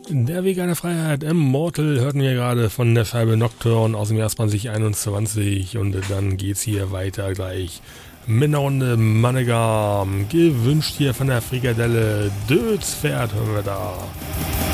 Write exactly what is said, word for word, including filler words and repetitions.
Der Weg einer Freiheit, Immortal, hörten wir gerade von der Scheibe Nocturne aus dem Jahr zwanzig einundzwanzig und dann geht's hier weiter gleich mit einer Runde Mannegarm, gewünscht hier von der Frikadelle, Dödspferd hören wir da.